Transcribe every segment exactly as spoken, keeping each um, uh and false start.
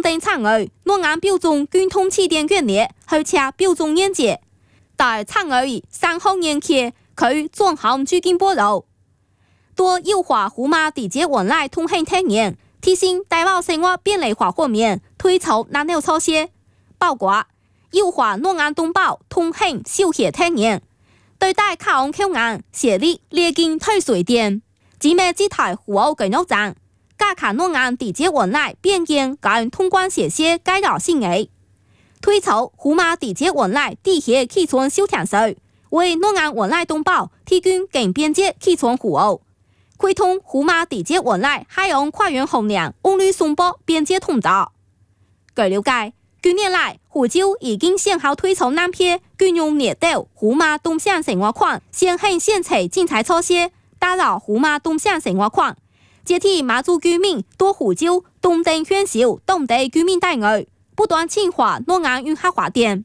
东登产儿，诺安标中军通起点决裂，而且标中年节。但产儿三号年期，佢总行最近波路。多优化胡马地接往来通行体验，提升大澳生活便利化方面推出哪条措施？包括优化诺安东宝通行休闲体验，对待卡昂口岸设立列境退税点，集美机台服务更入站，加强诺安地接往来便捷跟通关设施改良性嘅，推出胡马地接往来地铁起床休停税，为诺安往来东宝提供更便捷起床服务。开通胡马地接往来海洋跨越衡量往来送报边界通道。据了解，近年来湖州已经先后推出南片军用列岛胡马东向生活款先行先采精彩措施，打造胡马东向生活款，接替马祖居民到湖州东登选秀当地居民待遇，不断强化诺安运河发展。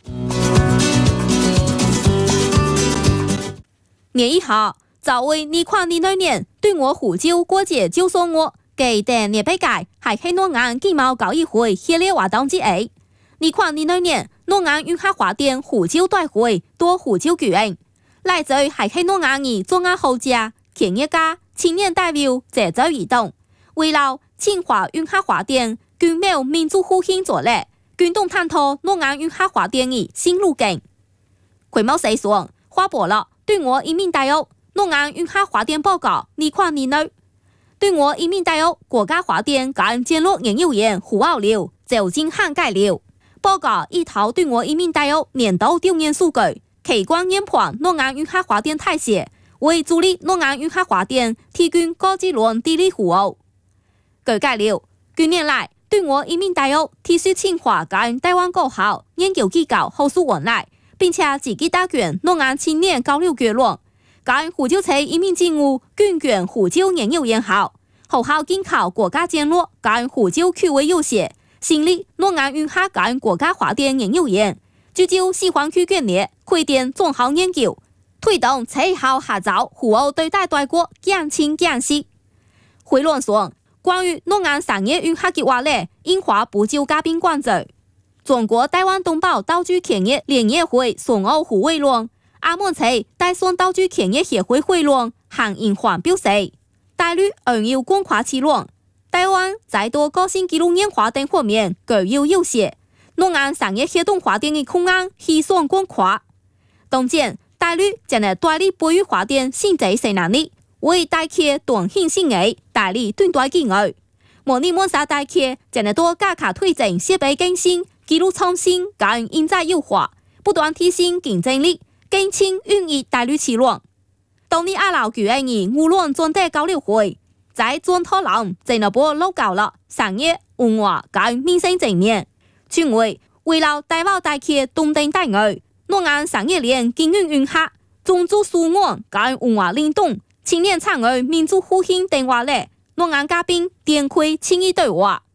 年一号。作為呢款呢兩年對我湖州過節招數我記得呢比解係喺諾安經貿交易會系列活動之一。呢款呢兩年諾安運河發展湖州大會到湖州舉行，來自係喺諾安嘅中亞後家、企業家、青年代表謝州移動，為了強化運河發展，均冇民主互信作力，共同探討諾安運河發展嘅新路徑。佢冇細說，發布了對我一面大屋。諾安運河發展報告呢款呢類，對我一面大屋國家發展跟建築研究院胡奧了，就進行改了。報告一頭對我一面大屋年度調研數據，期觀研判諾安運河發展態勢，為助力諾安運河發展提供高質量地理服務。據介了，近年來對我一面大屋提出強化跟台灣高校研究機構合作往來，並且積極打卷諾安青年交流結論。跟湖州市一面政務捐卷湖州研究院校，學校建考國家戰略跟湖州區位優勢，成立諾安運河跟國家發展研究院，聚焦西灣區卷列開展綜合研究，推動青校合作互毆對待大國減輕減息。會論說，關於諾安商業運河計劃咧，引發不少嘉賓關注。中國台灣東寶道具企業聯業會宋奧胡會論。阿門市大宋道具企業協會會論行印環表示，大陸仍要廣跨市論，台灣在多個新紀錄研發等方面具有優勢，諾安商業協同發展的空間希望廣跨。當前，大陸將來大力培育發展新制性能力，為大企短線性嘅大力對待機會。模擬模沙大企將來多加強推進設備更新、紀錄創新跟人才優化，不斷提升競爭力。更清運益大陸市論，當年阿老舉行嘅烏龍專題交流會，在專討論進一步落高了商業、文化跟民生層面。全會為了台灣大企東登大愛，諾安商業鏈經營運河，宗族數案跟文化靈動，青年產業民主互信等話咧，諾安嘉賓展開青意對話。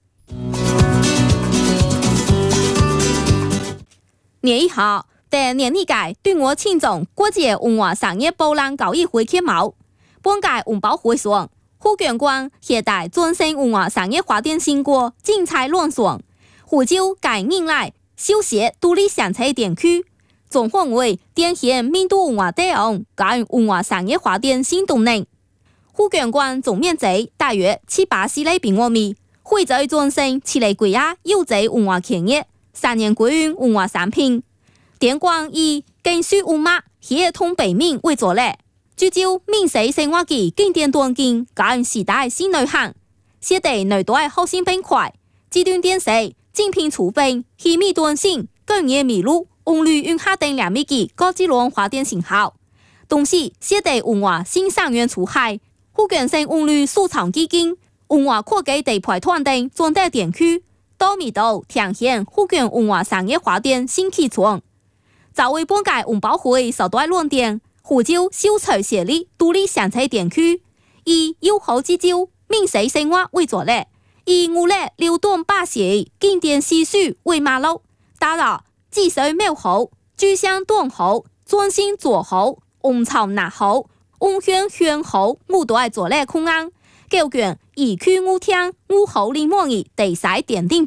年一號。但年呢屆對我慶祝國際文化商業博覽交易會揭幕，本屆文保會上，胡卷官攜帶專線文化商業發展成果精彩論述，湖州近年來首席獨立生產園區，總方為展現民族文化多樣跟文化商業發展新動能。胡卷官總面積大約七八十里平方米，會在專線七里規劃有濟文化企業，三年歸運文化產品。電光以根據文物協同北面為作例，聚焦民生生活嘅經典短景跟時代新內涵，寫地內代後新板塊，機動電視、精品廚品、氣密短信、工業迷路、紅綠運河等兩面嘅高質量發展成效。同時，寫地文化新商園出海，福建省紅綠收藏基金、文化科技地排團等專題展區，多密度呈現福建文化商業發展新起床。作為本屆文保會首代論點，湖州首次設立獨立生產園區，以友好之州民生生活為作例，以五列流動巴士經典習俗為馬路，打造技術美好、具象短好、專心做好、紅潮拿好、紅圈圈好五代作例空間，構建一區五廳五好零模擬地勢奠定